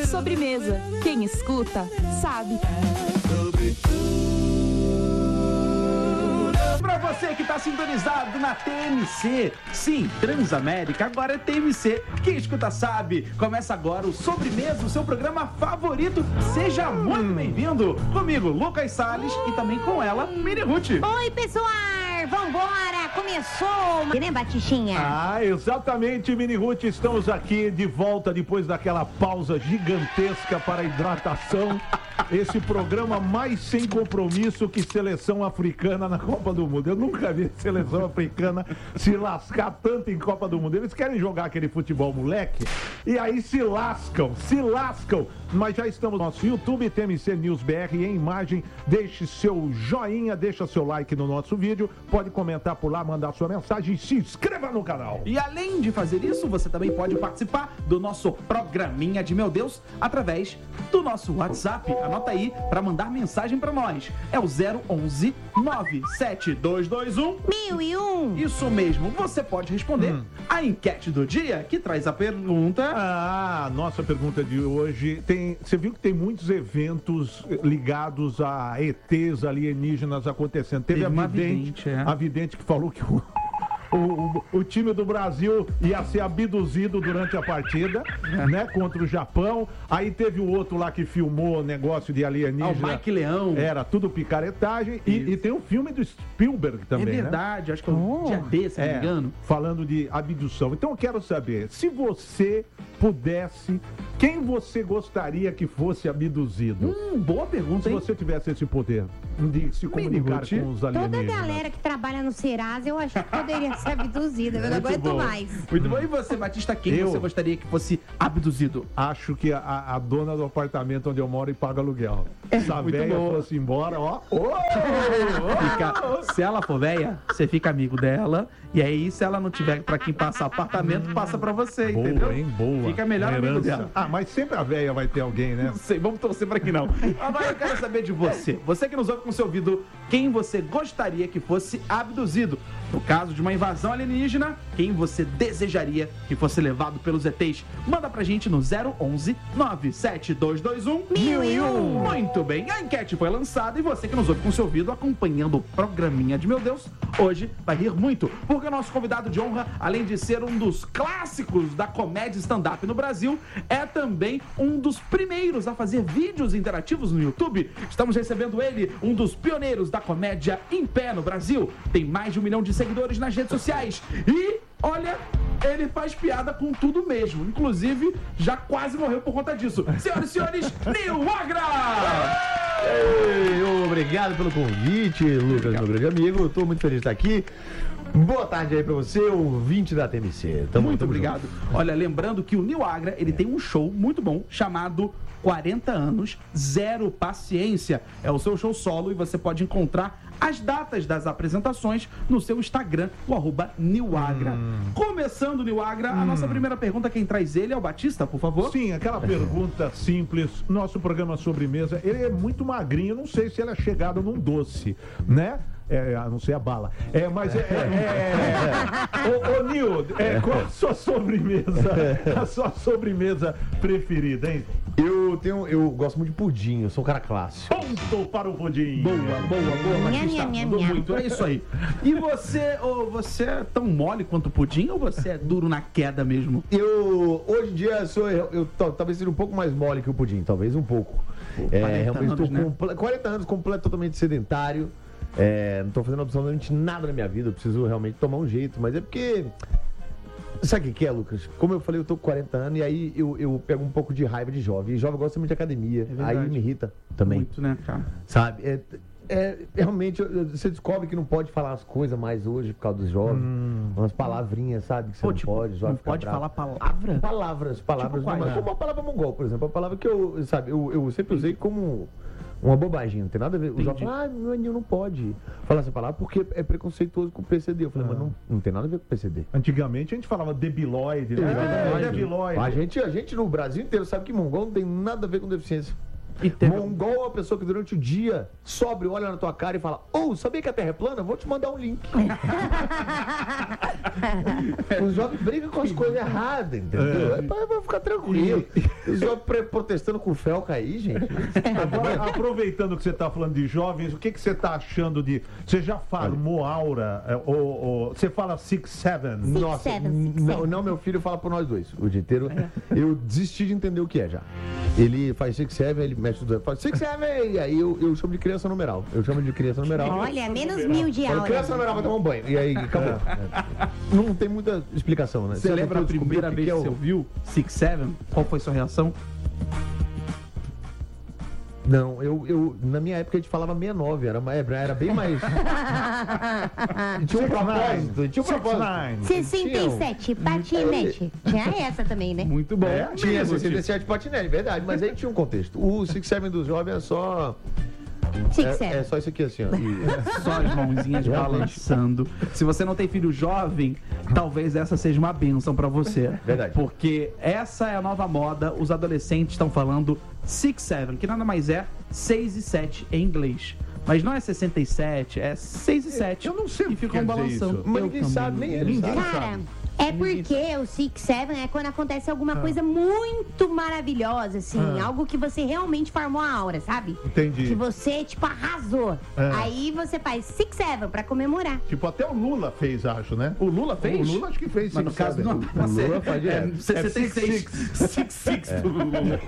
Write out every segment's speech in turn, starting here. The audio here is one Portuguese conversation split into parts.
Sobremesa. Quem escuta, sabe. Pra você que tá sintonizado na TMC, sim, Transamérica, agora é TMC. Quem escuta sabe. Começa agora o Sobremesa, o seu programa favorito. Seja muito bem-vindo. Comigo, Lucas Salles, e também com ela, Mini Ruth. Oi, pessoal! Vambora! Começou! Né, Batichinha? Ah, exatamente, Mini Ruth. Estamos aqui de volta depois daquela pausa gigantesca para a hidratação. Esse programa mais sem compromisso que seleção africana na Copa do Mundo. Eu nunca vi seleção africana se lascar tanto em Copa do Mundo. Eles querem jogar aquele futebol moleque e aí se lascam. Mas já estamos no nosso YouTube, TMC News BR, em imagem. Deixe seu joinha, deixa seu like no nosso vídeo. Pode comentar por lá, mandar sua mensagem e se inscreva no canal. E além de fazer isso, você também pode participar do nosso programinha de Meu Deus através do nosso WhatsApp. Anota aí para mandar mensagem para nós. É o 011 97221 1001. Isso mesmo, você pode responder a enquete do dia, que traz a pergunta. Ah, nossa pergunta de hoje você viu que tem muitos eventos ligados a ETs alienígenas acontecendo. Teve a vidente que falou que o time do Brasil ia ser abduzido durante a partida, né, contra o Japão. Aí teve o outro lá que filmou o negócio de alienígena. O Mike Leão. Era tudo picaretagem. E tem um filme do Spielberg também, É verdade, né? Acho que é um dia B, se não me engano. Falando de abdução. Então eu quero saber, se você pudesse, quem você gostaria que fosse abduzido? Boa pergunta, Se hein? você tivesse esse poder de se comunicar com os alienígenas. Toda a galera que trabalha no Serasa, eu acho que poderia ser abduzida. Eu não aguento mais. Muito bom. E você, Batista, quem você gostaria que fosse abduzido? Acho que a dona do apartamento onde eu moro e paga aluguel. Se a velha fosse embora, ó. Se ela for velha, você fica amigo dela. E aí, se ela não tiver pra quem passar apartamento, passa pra você, Boa, entendeu? hein? Boa. Fica melhor amigo dela. Ah, mas sempre a velha vai ter alguém, né? Não sei, vamos torcer pra que não. Agora eu quero saber de você. Você que nos ouve com seu ouvido, quem você gostaria que fosse abduzido? No caso de uma invasão alienígena, quem você desejaria que fosse levado pelos ETs? Manda pra gente no 011 97221 1001. Muito bem, a enquete foi lançada e você que nos ouve com seu ouvido acompanhando o programinha de Meu Deus, hoje vai rir muito, porque o nosso convidado de honra, além de ser um dos clássicos da comédia stand-up no Brasil, é também um dos primeiros a fazer vídeos interativos no YouTube. Estamos recebendo ele, um dos pioneiros da comédia em pé no Brasil. Tem mais de 1 milhão de seguidores nas redes sociais e, olha, ele faz piada com tudo mesmo. Inclusive, já quase morreu por conta disso. Senhoras e senhores, Nil Agra! Ei, obrigado pelo convite, Lucas, meu grande amigo. Estou muito feliz de estar aqui. Boa tarde aí pra você, ouvinte da TMC. Muito obrigado. Junto. Olha, lembrando que o Nil Agra, ele tem um show muito bom chamado 40 anos, Zero Paciência. É o seu show solo e você pode encontrar as datas das apresentações no seu Instagram, o @Nilagra. Começando, Nilagra, a nossa primeira pergunta, quem traz ele é o Batista, por favor. Sim, aquela pergunta simples. Nosso programa Sobremesa, ele é muito magrinho, não sei se ele é chegado num doce, né? A não ser a bala. Ô, Nil, qual a sua sobremesa? A sua sobremesa preferida, hein? Eu gosto muito de pudim, eu sou um cara clássico. Ponto para o pudim. Boa, Batista. Mandou muito, é isso aí. E você é tão mole quanto o pudim ou você é duro na queda mesmo? Hoje em dia, eu talvez seja um pouco mais mole que o pudim, talvez um pouco. Realmente estou com 40 anos, completo, totalmente sedentário. Não tô fazendo absolutamente nada na minha vida, eu preciso realmente tomar um jeito, mas é porque... Sabe o que é, Lucas? Como eu falei, eu tô com 40 anos e aí eu pego um pouco de raiva de jovem. E jovem gosta muito de academia, aí me irrita também. Muito, né, cara? Sabe? Realmente, você descobre que não pode falar as coisas mais hoje por causa dos jovens. Umas palavrinhas, sabe? Que você não pode. Não pode falar palavra? Palavras. Tipo, como a palavra mongol, por exemplo. A palavra que eu sempre usei como... uma bobagem, não tem nada a ver. Os jovens falam, meu anil não pode falar essa palavra porque é preconceituoso com o PCD. Eu falei, mas não tem nada a ver com o PCD. Antigamente a gente falava debilóide, né? Debilóide. A gente no Brasil inteiro sabe que mongol não tem nada a ver com deficiência. Mongol é uma pessoa que durante o dia sóbrio olha na tua cara e fala: sabia que a Terra é plana? Vou te mandar um link. Os jovens brigam com as coisas erradas, entendeu? Vai ficar tranquilo. Os jovens protestando com o Felca aí, gente. Agora, aproveitando que você está falando de jovens, o que você está achando de... Você já farmou aura? Você fala 6'7"? Nossa, não, meu filho fala por nós dois o dia inteiro. Eu desisti de entender o que é já. Ele faz 6'7", ele mexe tudo, faz 6'7", e aí eu chamo de criança numeral. Olha, menos 1000 de aula. Criança numeral vai tomar um banho. E aí, acabou. Não tem muita explicação, né? Você lembra a primeira vez que você ouviu 6'7"? Qual foi sua reação? Não, eu na minha época a gente falava 69, era bem mais... Tinha um propósito. 67, patinete. Tinha essa também, né? Muito bom. Tinha 67 patinete, verdade, mas aí tinha um contexto. O 6'7" dos jovens é só... É só isso aqui assim, ó. Só as mãozinhas balançando. Se você não tem filho jovem, talvez essa seja uma bênção pra você. Verdade. Porque essa é a nova moda. Os adolescentes estão falando 6'7", que nada mais é 6 e 7 em inglês. Mas não é 67, é 6 e 7. Eu não sei o que ficam balançando. Mas ninguém sabe, nem eles sabem. Cara, é porque o 6'7" é quando acontece alguma coisa muito maravilhosa, assim. Algo que você realmente formou a aura, sabe? Entendi. Que você, tipo, arrasou. Aí você faz 6'7" pra comemorar. Tipo, até o Lula fez, acho, né? O Lula fez? O Lula acho que fez. Mas no caso não, O Lula faz direto. 66. 6'6" do Lula.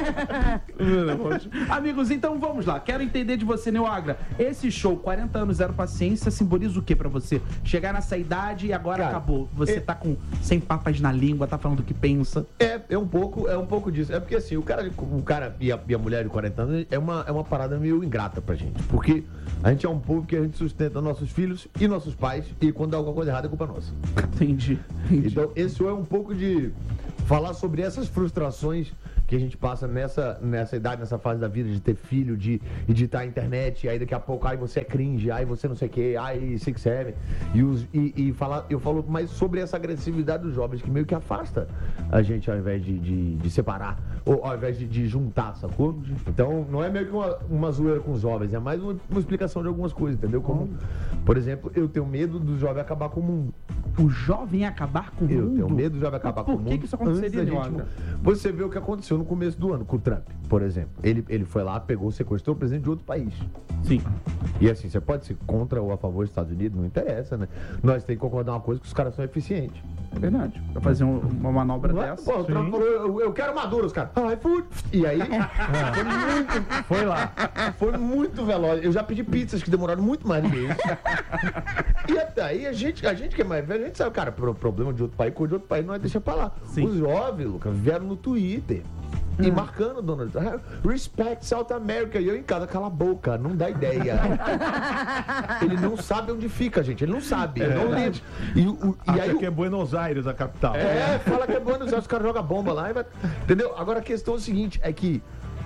Amigos, então vamos lá. Quero entender de você, Nil Agra. Esse show, 40 anos, zero paciência, simboliza o que pra você? Chegar nessa idade e agora acabou. Você tá sem papas na língua, tá falando o que pensa. É um pouco disso. É porque assim, o cara e a mulher de 40 anos é uma parada meio ingrata pra gente. Porque a gente é um povo que a gente sustenta nossos filhos e nossos pais, e quando dá alguma coisa errada é culpa nossa. Entendi. Então, esse é um pouco de falar sobre essas frustrações que a gente passa nessa idade, nessa fase da vida, de ter filho, de editar a internet, e aí daqui a pouco, aí você é cringe, aí você não sei o que, aí 6'7", eu falo mais sobre essa agressividade dos jovens, que meio que afasta a gente ao invés de separar, ou ao invés de juntar, sacou? Então, não é meio que uma zoeira com os jovens, é mais uma explicação de algumas coisas, entendeu? Como, por exemplo, eu tenho medo do jovem acabar com o mundo. O jovem acabar com o mundo? Eu tenho medo do jovem acabar com o mundo. Por que isso aconteceria, Você vê o que aconteceu no começo do ano com o Trump, por exemplo. Ele foi lá, sequestrou o presidente de outro país. Sim. E assim, você pode ser contra ou a favor dos Estados Unidos, não interessa, né? Nós temos que concordar uma coisa, que os caras são eficientes. É verdade. Pra fazer uma manobra dessa. Pô, o Trump falou, eu quero Maduro, os caras. E aí, foi lá. Foi muito veloz. Eu já pedi pizzas que demoraram muito mais do que isso. E até aí, a gente que é mais velho, a gente sabe, cara, problema de outro país, coisa de outro país, nós deixa pra lá. Sim. Os jovens, Lucas, vieram no Twitter. E marcando o Donald Trump. Respect South America. E eu em casa, cala a boca, não dá ideia. Ele não sabe onde fica, gente. Ele não sabe. Ele não lembra. E aí que é Buenos Aires, a capital. Fala que é Buenos Aires, os caras jogam bomba lá. Entendeu? Agora a questão é o seguinte: é que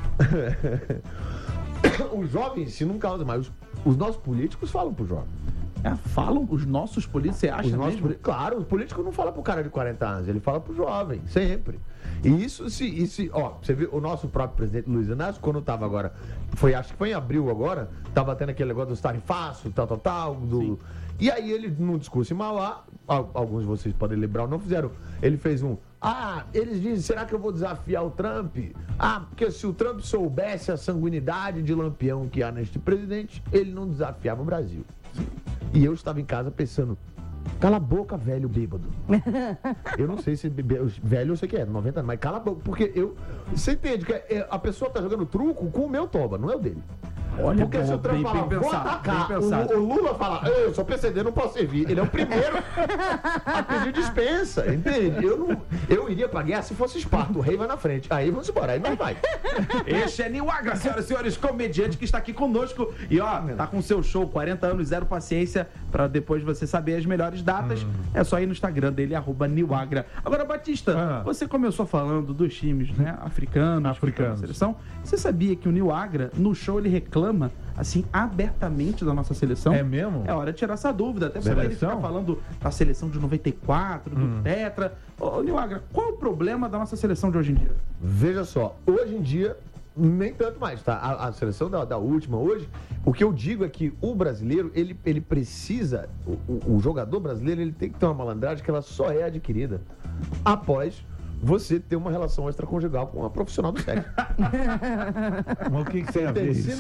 os jovens se não causam, mas os nossos políticos falam pro jovem. Falam os nossos políticos, você acha mesmo? Claro, o político não fala pro cara de 40 anos, ele fala pro jovem, sempre. E isso você vê, o nosso próprio presidente Luiz Inácio, quando tava agora, acho que foi em abril agora, tava tendo aquele negócio do tarifaço, tal, e aí ele, num discurso em Mauá, alguns de vocês podem lembrar, não fizeram, ele fez eles dizem, será que eu vou desafiar o Trump? Porque se o Trump soubesse a sanguinidade de lampião que há neste presidente, ele não desafiava o Brasil. E eu estava em casa pensando, cala a boca, velho bêbado. Eu não sei se velho eu sei que é, 90 anos, mas cala a boca, porque você entende que a pessoa tá jogando truco com o meu toba, não é o dele. Olha, porque se o Trump fala, vou atacar, o Lula fala, eu sou PCD, não posso servir. Ele é o primeiro a pedir dispensa, entende? Eu iria pra guerra se fosse Esparta, o rei vai na frente. Aí vamos embora, aí nós vai. Este é Nil Agra, senhoras e senhores, comediante que está aqui conosco. E tá com seu show, 40 anos, zero paciência, pra depois você saber as melhores datas. É só ir no Instagram dele, @Nilagra. Agora, Batista, você começou falando dos times, né, africanos. Da seleção. Você sabia que o Nil Agra, no show, ele reclama, assim, abertamente da nossa seleção? É mesmo? É hora de tirar essa dúvida, até porque ele fica falando da seleção de 94, do Tetra. Ô, Nil Agra, qual é o problema da nossa seleção de hoje em dia? Veja só, hoje em dia, nem tanto mais, tá? A seleção da última hoje, o que eu digo é que o brasileiro, ele precisa, o jogador brasileiro, ele tem que ter uma malandragem que ela só é adquirida após você ter uma relação extraconjugal com uma profissional do sexo. Mas o que tem a ver isso?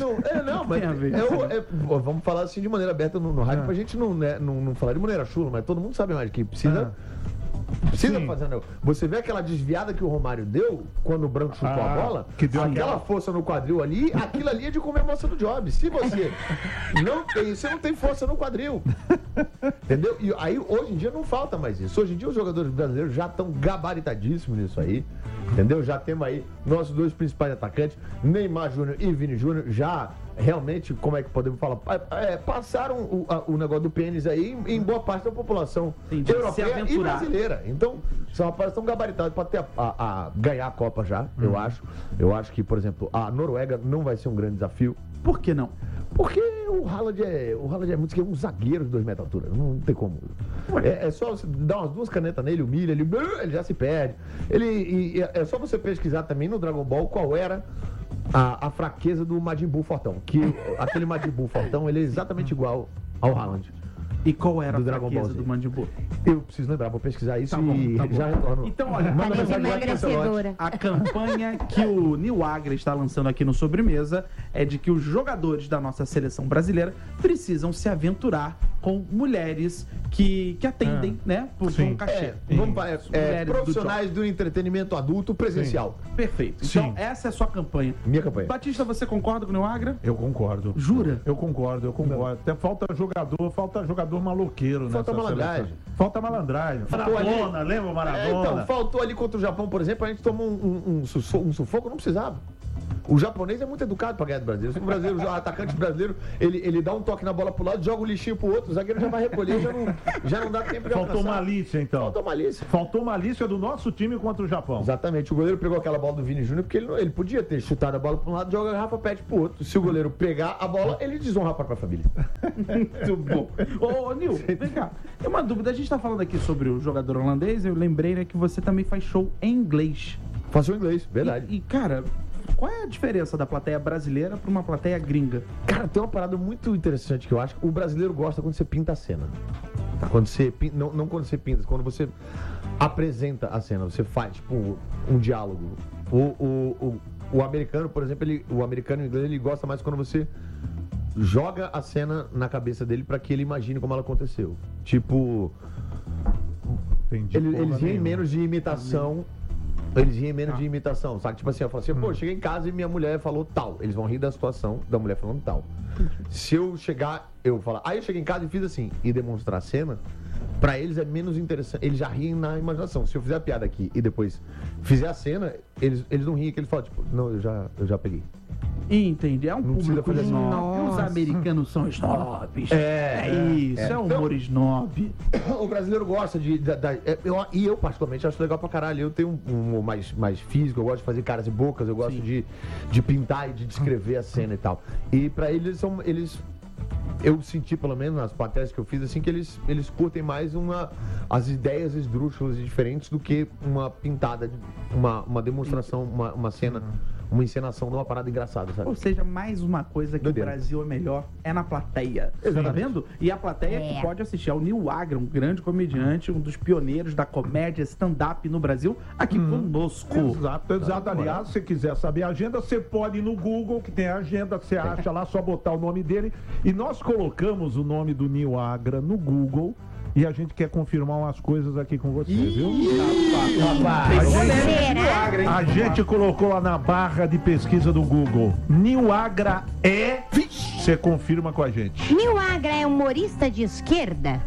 Vamos falar assim de maneira aberta no rádio pra gente não falar de maneira chula, mas todo mundo sabe mais que precisa fazer. Você vê aquela desviada que o Romário deu quando o Branco chutou a bola, que deu aquela força no quadril ali, aquilo ali é de comer a maçã do Job. Se você não tem força no quadril. Entendeu? E aí, hoje em dia, não falta mais isso. Hoje em dia, os jogadores brasileiros já estão gabaritadíssimos nisso aí. Entendeu? Já temos aí nossos dois principais atacantes, Neymar Júnior e Vini Júnior, já realmente, como é que podemos falar? Passaram o negócio do pênis aí em boa parte da população europeia e brasileira. Então, são rapazes tão gabaritados para ganhar a Copa já, eu acho. Eu acho que, por exemplo, a Noruega não vai ser um grande desafio. Por que não? Porque o Haaland é muito um zagueiro de 2 metros de altura. Não tem como. É só você dar umas 2 canetas nele, humilha, ele já se perde. É só você pesquisar também no Dragon Ball qual era a fraqueza do Majin Buu Fortão. Que aquele Majin Buu Fortão, ele é exatamente igual ao Haaland. E qual era do a Dragon fraqueza Ball do Majin Buu? Eu preciso lembrar, vou pesquisar isso tá bom. Já retorno. Então, olha, a campanha que o Nil Agra está lançando aqui no Sobremesa é de que os jogadores da nossa seleção brasileira precisam se aventurar com mulheres que atendem, né, por um cachê. Profissionais do entretenimento adulto presencial. Sim. Perfeito. Então, essa é a sua campanha. Minha campanha. Batista, você concorda com o Nil Agra? Eu concordo. Jura? Eu concordo. Até falta jogador maloqueiro, falta malandragem. Falta malandragem. Maradona, lembra o Maradona? Então, faltou ali contra o Japão, por exemplo, a gente tomou um sufoco, não precisava. O japonês é muito educado pra ganhar do brasileiro. O atacante brasileiro, ele dá um toque na bola pro lado, joga o lixinho pro outro, o zagueiro já vai recolher, já não dá tempo de Faltou malícia, então. Faltou malícia do nosso time contra o Japão. Exatamente. O goleiro pegou aquela bola do Vini Júnior, porque ele podia ter chutado a bola pra um lado, joga a garrafa, pede pro outro. Se o goleiro pegar a bola, ele desonra a própria família. Muito bom. Ô, Nil, vem cá. Tem uma dúvida. A gente tá falando aqui sobre o jogador holandês, eu lembrei, né, que você também faz show em inglês. Faço em inglês, verdade. E cara, qual é a diferença da plateia brasileira para uma plateia gringa? Cara, tem uma parada muito interessante que eu acho. O brasileiro gosta quando você pinta a cena. Tá? Quando você não quando você pinta, quando você apresenta a cena, você faz, tipo, um diálogo. O americano, por exemplo, o americano e o inglês, ele gosta mais quando você joga a cena na cabeça dele para que ele imagine como ela aconteceu. Tipo, eles riem menos de imitação. Eles riem menos de imitação, sabe? Tipo assim, eu falo assim, pô, cheguei em casa e minha mulher falou tal. Eles vão rir da situação da mulher falando tal. Se eu chegar, eu falar, eu cheguei em casa e fiz assim, e demonstrar a cena, pra eles é menos interessante. Eles já riem na imaginação. Se eu fizer a piada aqui e depois fizer a cena, eles não riem, que eles falam, tipo, não, eu já peguei. Entendi, é um público assim. snob. Os americanos são snobs. É isso, é humor snob. O brasileiro gosta e eu particularmente acho legal pra caralho. Eu tenho um humor mais físico, eu gosto de fazer caras e bocas, eu gosto de pintar e de descrever a cena e tal. E pra eles eu senti, pelo menos nas plateias que eu fiz, assim, que eles curtem mais as ideias esdrúxulas e diferentes do que uma pintada, uma demonstração, uma cena, uma encenação de uma parada engraçada, sabe? Ou seja, mais uma coisa que o Brasil é melhor é na plateia. Tá vendo? E a plateia que pode assistir ao Nil Agra, um grande comediante, um dos pioneiros da comédia stand-up no Brasil, aqui conosco. Exato. Aliás, se você quiser saber a agenda, você pode ir no Google, que tem a agenda, você acha lá, só botar o nome dele. E nós colocamos o nome do Nil Agra no Google. E a gente quer confirmar umas coisas aqui com você, viu? A gente colocou lá na barra de pesquisa do Google. Nil Agra você confirma com a gente. Nil Agra é humorista de esquerda?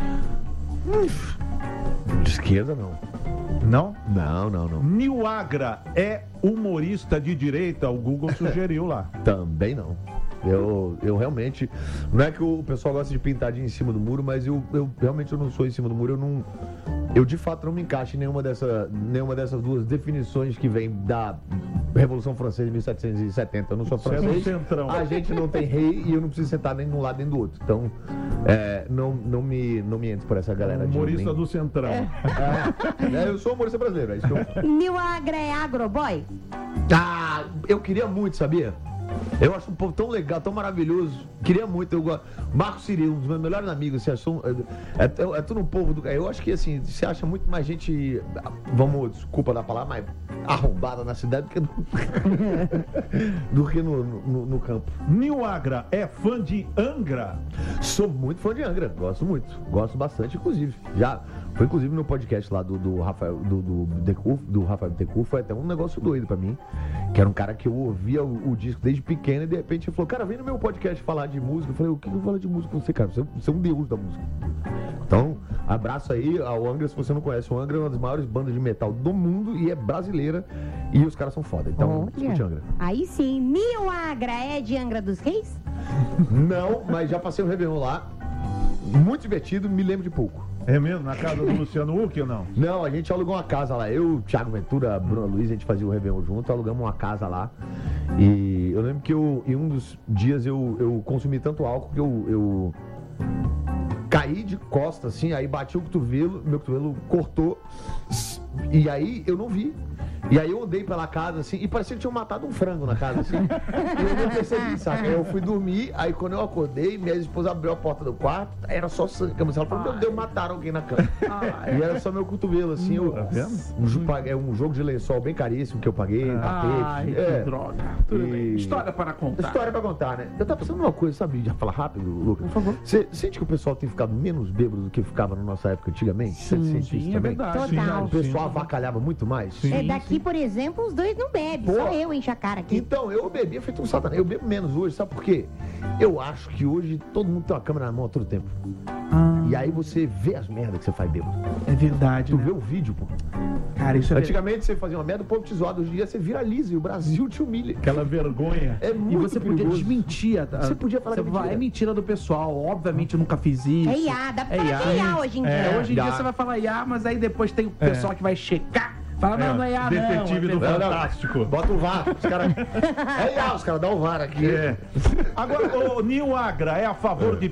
De esquerda, não. Não? Não. Nil Agra é humorista de direita? O Google sugeriu lá. Também não. Eu realmente... Não é que o pessoal gosta de pintar em cima do muro, mas eu realmente não sou em cima do muro. Eu de fato não me encaixo em nenhuma dessas duas definições que vem da Revolução Francesa de 1770. Eu não sou francês. A gente não tem rei e eu não preciso sentar nem de um lado nem do outro. Então, não me entre por essa galera. Humorista do Centrão. Eu sou humorista brasileiro. É isso que eu... Nil Agra é agroboy? Ah, eu queria muito, sabia? Eu acho um povo tão legal, tão maravilhoso. Queria muito. Marcos Cirilo, um dos meus melhores amigos. Assim, é tudo um povo do. Eu acho que assim, você acha muito mais gente. Desculpa da palavra, mas arrombada na cidade do que no campo. Nil Agra é fã de Angra? Sou muito fã de Angra, gosto muito. Gosto bastante, inclusive. Já foi inclusive no podcast lá do Rafael Bittencourt, foi até um negócio doido pra mim. Que era um cara que eu ouvia o disco desde pequeno e de repente ele falou, cara, vem no meu podcast falar de música. Eu falei, o que eu vou falar de música com você, cara? Você é um deus da música. Então, abraço aí ao Angra, se você não conhece. O Angra é uma das maiores bandas de metal do mundo e é brasileira e os caras são foda. Então, escute Angra. Aí sim, Nil Agra é de Angra dos Reis? Não, mas já passei um Réveillon lá. Muito divertido, me lembro de pouco. É mesmo? Na casa do Luciano Huck ou não? Não, a gente alugou uma casa lá. Eu, Thiago Ventura, Bruna Luiz, a gente fazia o Réveillon junto, alugamos uma casa lá. E eu lembro que em um dos dias eu consumi tanto álcool que eu caí de costas, assim, aí bati o cotovelo, meu cotovelo cortou, e aí eu não vi. E aí eu andei pela casa, assim, e parecia que tinham matado um frango na casa, assim. E eu não percebi, sabe? Eu fui dormir, aí quando eu acordei, minha esposa abriu a porta do quarto, era só sangue. Ela falou, meu Deus, mataram alguém na cama. E era só meu cotovelo, assim. Um jogo de lençol bem caríssimo que eu paguei, tapete. Que droga. Tudo bem. História para contar. História para contar, né? Eu tava pensando numa coisa, sabe? Já fala rápido, Lucas. Por favor. Você sente que o pessoal tem ficado menos bêbado do que ficava na nossa época antigamente? Sim, é verdade. Total. O pessoal avacalhava muito mais? Sim. Daqui, por exemplo, os dois não bebem. Só eu encho a cara aqui. Então, eu bebia feito um satanás. Eu bebo menos hoje, sabe por quê? Eu acho que hoje todo mundo tem uma câmera na mão a todo tempo. E aí você vê as merdas que você faz bêbado. É verdade, Tu vê o vídeo, pô. Cara, isso é Antigamente você fazia uma merda, o povo te zoava. Hoje em dia você viraliza e o Brasil te humilha. Aquela vergonha. É muito E você podia desmentir. Você podia falar que é mentira. É mentira do pessoal. Obviamente eu nunca fiz isso. É IA, dá pra falar que é IA hoje em dia. Hoje em dia você vai falar IA, mas aí depois tem o pessoal que vai checar. Fala, não é IA, Detetive do Fantástico. Bota o VAR. Os caras... É IA, os caras dão o VAR aqui. Agora, o Nil Agra é a favor de